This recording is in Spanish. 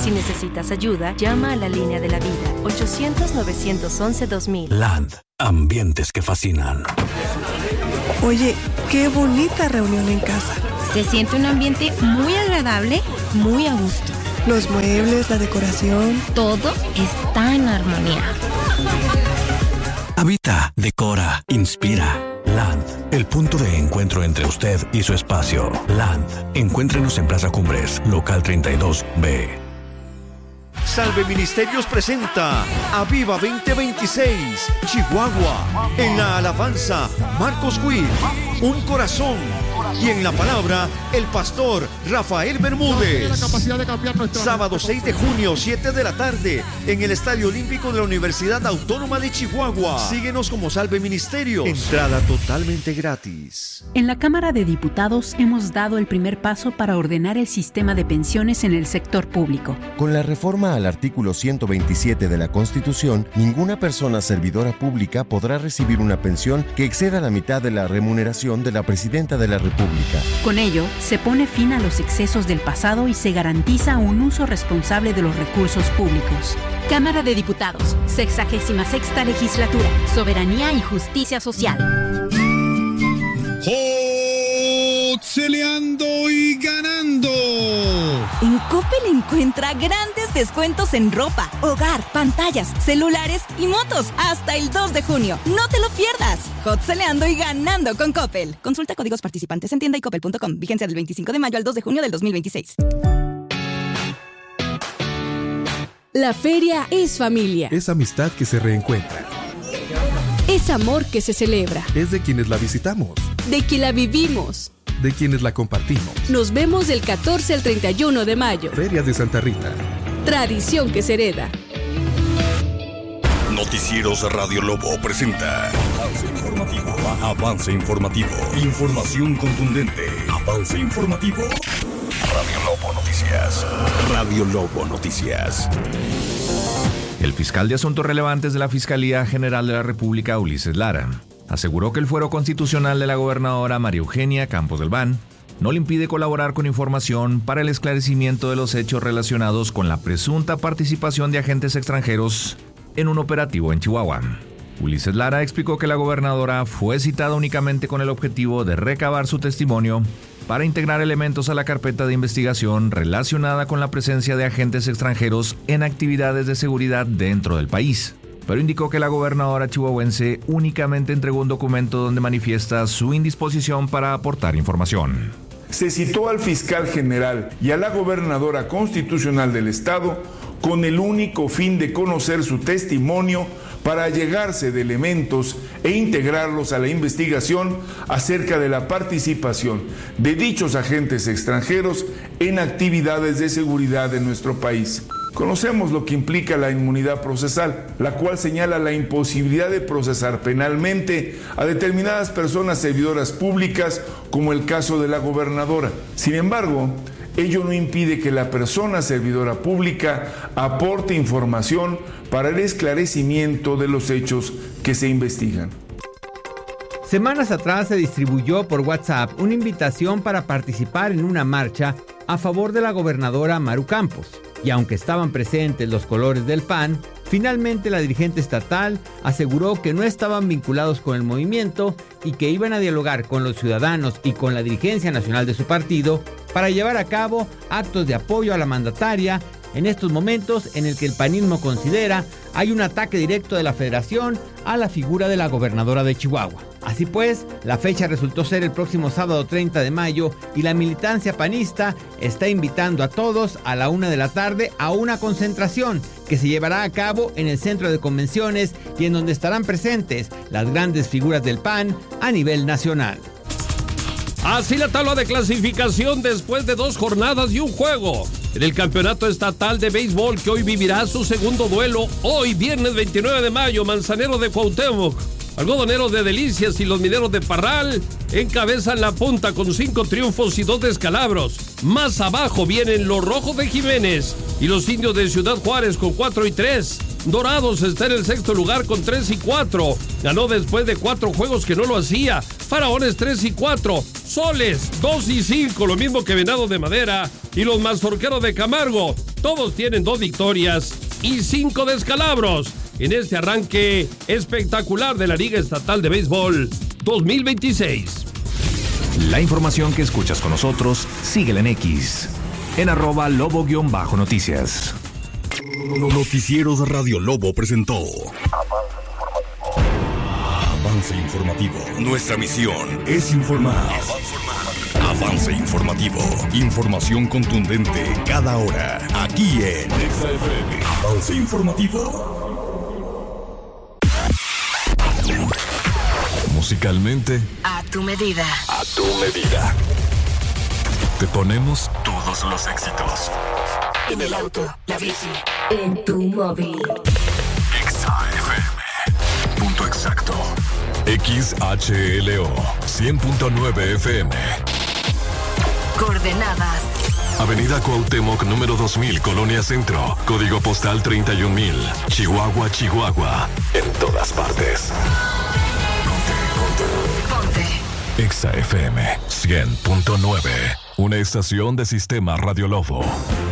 Si necesitas ayuda, llama a la línea de la vida, 800-911-2000. Land, ambientes que fascinan. Oye, qué bonita reunión en casa. Se siente un ambiente muy agradable, muy a gusto. Los muebles, la decoración. Todo está en armonía. Habita, decora, inspira. Land, el punto de encuentro entre usted y su espacio. Land, encuéntrenos en Plaza Cumbres, local 32B. Salve Ministerios presenta Aviva 2026, Chihuahua. En la alabanza, Marcos Witt, Un Corazón. Y en la palabra, el pastor Rafael Bermúdez. Sábado 6 de junio, 7 de la tarde, en el Estadio Olímpico de la Universidad Autónoma de Chihuahua. Síguenos como Salve Ministerios. Entrada totalmente gratis. En la Cámara de Diputados hemos dado el primer paso para ordenar el sistema de pensiones en el sector público. Con la reforma al artículo 127 de la Constitución, ninguna persona servidora pública podrá recibir una pensión que exceda la mitad de la remuneración de la Presidenta de la República. Con ello, se pone fin a los excesos del pasado y se garantiza un uso responsable de los recursos públicos. Cámara de Diputados, 66ª Legislatura, Soberanía y Justicia Social. ¡Celeando y ganando! En Coppel encuentra grandes descuentos en ropa, hogar, pantallas, celulares y motos hasta el 2 de junio. ¡No te lo pierdas! Celeando y ganando con Coppel. Consulta códigos participantes en tienda y coppel.com. Vigencia del 25 de mayo al 2 de junio del 2026. La feria es familia. Es amistad que se reencuentra. Es amor que se celebra. Es de quienes la visitamos. De quien la vivimos. De quienes la compartimos. Nos vemos del 14 al 31 de mayo. Feria de Santa Rita. Tradición que se hereda. Noticieros Radio Lobo presenta Avance Informativo. Avance Informativo. Información contundente. Avance Informativo. Radio Lobo Noticias. Radio Lobo Noticias. El fiscal de Asuntos Relevantes de la Fiscalía General de la República, Ulises Lara, aseguró que el fuero constitucional de la gobernadora María Eugenia Campos del Ban no le impide colaborar con información para el esclarecimiento de los hechos relacionados con la presunta participación de agentes extranjeros en un operativo en Chihuahua. Ulises Lara explicó que la gobernadora fue citada únicamente con el objetivo de recabar su testimonio para integrar elementos a la carpeta de investigación relacionada con la presencia de agentes extranjeros en actividades de seguridad dentro del país. Pero indicó que la gobernadora chihuahuense únicamente entregó un documento donde manifiesta su indisposición para aportar información. Se citó al fiscal general y a la gobernadora constitucional del estado con el único fin de conocer su testimonio para allegarse de elementos e integrarlos a la investigación acerca de la participación de dichos agentes extranjeros en actividades de seguridad en nuestro país. Conocemos lo que implica la inmunidad procesal, la cual señala la imposibilidad de procesar penalmente a determinadas personas servidoras públicas, como el caso de la gobernadora. Sin embargo, ello no impide que la persona servidora pública aporte información para el esclarecimiento de los hechos que se investigan. Semanas atrás se distribuyó por WhatsApp una invitación para participar en una marcha a favor de la gobernadora Maru Campos. Y aunque estaban presentes los colores del PAN, finalmente la dirigente estatal aseguró que no estaban vinculados con el movimiento y que iban a dialogar con los ciudadanos y con la dirigencia nacional de su partido para llevar a cabo actos de apoyo a la mandataria en estos momentos en el que el panismo considera hay un ataque directo de la federación a la figura de la gobernadora de Chihuahua. Así pues, la fecha resultó ser el próximo sábado 30 de mayo y la militancia panista está invitando a todos a la 1 de la tarde a una concentración que se llevará a cabo en el centro de convenciones y en donde estarán presentes las grandes figuras del PAN a nivel nacional. Así la tabla de clasificación después de 2 jornadas y un juego en el campeonato estatal de béisbol que hoy vivirá su segundo duelo. Hoy, viernes 29 de mayo, Manzanero de Cuauhtémoc, Algodoneros de Delicias y los Mineros de Parral encabezan la punta con 5 triunfos y 2 descalabros. Más abajo vienen los Rojos de Jiménez y los Indios de Ciudad Juárez con 4 y 3. Dorados está en el sexto lugar con 3 y 4. Ganó después de 4 juegos que no lo hacía. Faraones 3 y 4. Soles, 2 y 5, lo mismo que Venado de Madera y los Mazorqueros de Camargo. Todos tienen 2 victorias y 5 descalabros en este arranque espectacular de la Liga Estatal de Béisbol 2026. La información que escuchas con nosotros, síguela en X, en @lobo_noticias. Noticieros Radio Lobo presentó Avance Informativo. Nuestra misión es informar. Avance Informativo. Información contundente cada hora. Aquí en XFM. Avance Informativo. Musicalmente, A tu medida. a tu medida. Te ponemos todos los éxitos. En el auto, la bici, en tu móvil. XFM. Punto exacto. XHLO 100.9 FM. Coordenadas. Avenida Cuauhtémoc, número 2000, Colonia Centro. Código postal 31000. Chihuahua, Chihuahua. En todas partes. Ponte. XFM 100.9. Una estación de Sistema Radio Lobo.